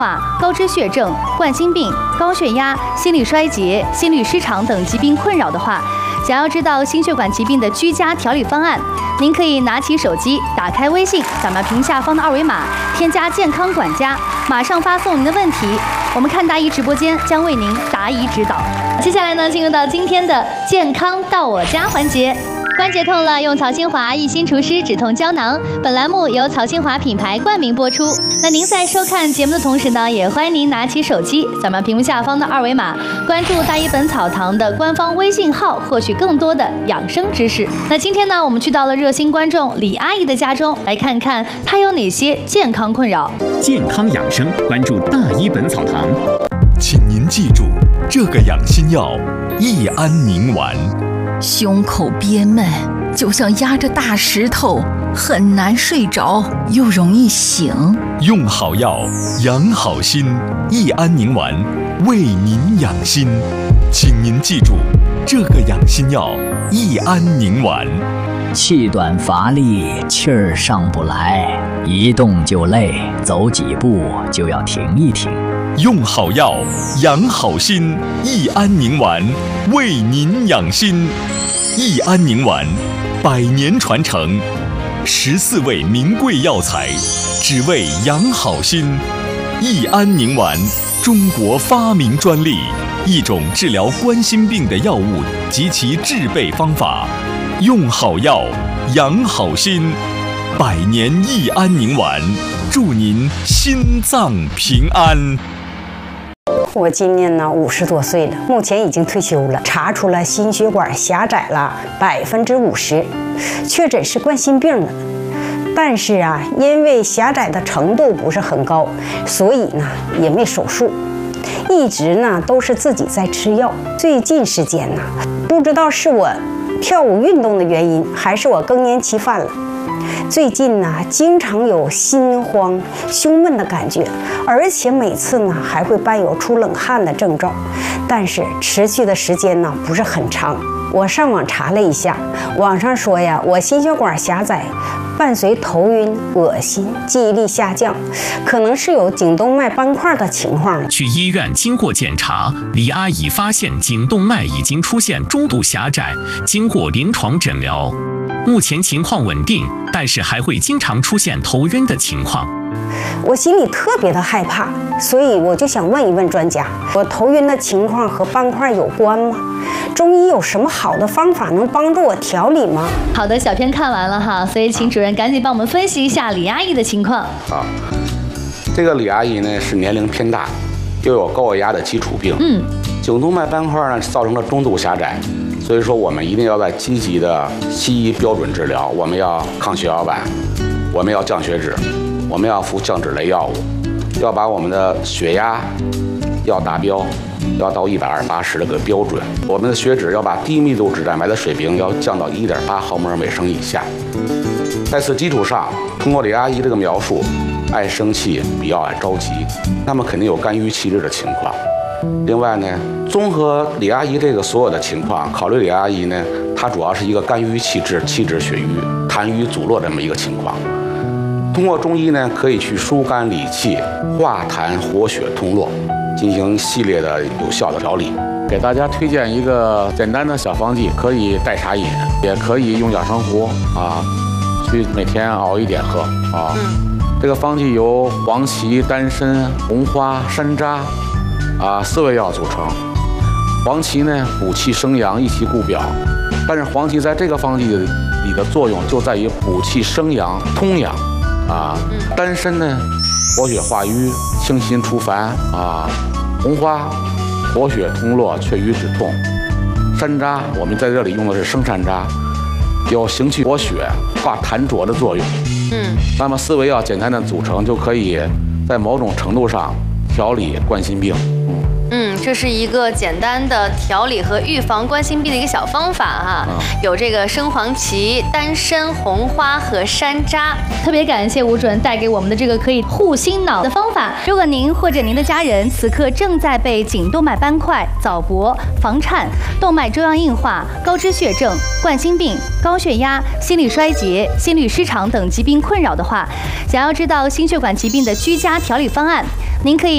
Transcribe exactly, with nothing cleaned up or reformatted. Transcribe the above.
高脂血症、冠心病、高血压、心力衰竭、心律失常等疾病困扰的话，想要知道心血管疾病的居家调理方案，您可以拿起手机，打开微信，扫描屏下方的二维码，添加健康管家，马上发送您的问题，我们看答疑直播间将为您答疑指导。接下来呢，进入到今天的健康到我家环节。关节痛了，用曹清华益心除湿止痛胶囊。本栏目由曹清华品牌冠名播出。那您在收看节目的同时呢，也欢迎您拿起手机，扫描屏幕下方的二维码，关注大医本草堂的官方微信号，获取更多的养生知识。那今天呢，我们去到了热心观众李阿姨的家中，来看看她有哪些健康困扰。 健康养生，关注大医本草堂。 请您记住，这个养心药益安宁丸。 胸口憋闷，就像压着大石头，很难睡着，又容易醒。 用好药，养好心，益安宁丸为您养心。请您记住，这个养心药益安宁丸。 气短乏力，气儿上不来，一动就累，走几步就要停一停。 用好药，养好心，益安宁丸为您养心。益安宁丸，百年传承，十四味名贵药材，只为养好心。益安宁丸，中国发明专利，一种治疗冠心病的药物及其制备方法。用好药，养好心，百年益安宁丸，祝您心脏平安。 我今年呢五十多岁了，目前已经退休了，查出了心血管狭窄了百分之五十，确诊是冠心病了。但是啊，因为狭窄的程度不是很高，所以呢也没手术，一直呢都是自己在吃药。最近时间呢，不知道是我跳舞运动的原因，还是我更年期犯了。最近呢，经常有心慌、胸闷的感觉，而且每次呢还会伴有出冷汗的症状，但是持续的时间呢不是很长。我上网查了一下，网上说呀，我心血管狭窄，伴随头晕、恶心、记忆力下降，可能是有颈动脉斑块的情况。 去医院经过检查，李阿姨发现颈动脉已经出现中度狭窄，经过临床诊疗，目前情况稳定，但是还会经常出现头晕的情况。 我心里特别的害怕，所以我就想问一问专家，我头晕的情况和斑块有关吗？中医有什么好的方法能帮助我调理吗？ 好的，小片看完了哈，所以请主任赶紧帮我们分析一下李阿姨的情况。 好，这个李阿姨呢是年龄偏大，又有高血压的基础病，嗯，颈动脉斑块呢造成了中度狭窄，所以说我们一定要在积极的西医标准治疗，我们要抗血小板，我们要降血脂，我们要服降脂类药物，要把我们的血压要达标，要到一百二八十这个标准。我们的血脂要把低密度脂蛋白的水平要降到一点八毫摩尔每升以下。在此基础上，通过李阿姨这个描述，爱生气，比较爱着急，那么肯定有肝郁气滞的情况。另外呢，综合李阿姨这个所有的情况，考虑李阿姨呢，她主要是一个肝郁气滞、气滞血瘀、痰瘀阻络这么一个情况。通过中医呢，可以去疏肝理气、化痰活血通络，进行系列的有效的调理。给大家推荐一个简单的小方剂，可以代茶饮，也可以用养生壶啊，去每天熬一点喝啊。嗯、这个方剂由黄芪、丹参、红花、山楂啊四味药组成。黄芪呢补气生阳，益气固表，但是黄芪在这个方剂里的作用就在于补气生阳、通阳啊。丹参呢活血化瘀、清心除烦啊。红花活血通络、祛瘀止痛。山楂我们在这里用的是生山楂，有行气活血、化痰浊的作用。嗯，那么四味药简单的组成就可以在某种程度上调理冠心病。 嗯，这是一个简单的调理和预防冠心病的一个小方法哈，嗯、有这个生黄芪、丹参、红花和山楂。特别感谢吴主任带给我们的这个可以护心脑的方法。如果您或者您的家人此刻正在被颈动脉斑块、早搏、房颤、动脉粥样硬化、高脂血症、冠心病、高血压、心力衰竭、心律失常等疾病困扰的话，想要知道心血管疾病的居家调理方案，您可以